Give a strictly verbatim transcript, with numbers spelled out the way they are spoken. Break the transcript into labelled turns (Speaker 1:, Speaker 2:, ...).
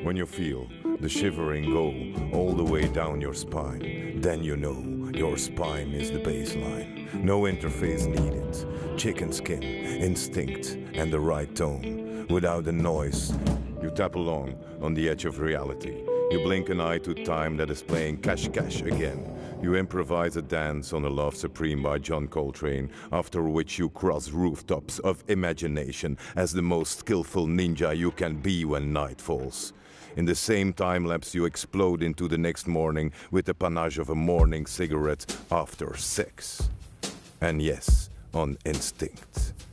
Speaker 1: When you feel the shivering go all the way down your spine, then you know your spine is the baseline. No interface needed. Chicken skin, instinct, and the right tone. Without the noise, you tap along on the edge of reality. You blink an eye to time that is playing Cash Cash again. You improvise a dance on A Love Supreme by John Coltrane, after which you cross rooftops of imagination as the most skillful ninja you can be when night falls. In the same time lapse you explode into the next morning with the panache of a morning cigarette after sex. And yes, on instinct.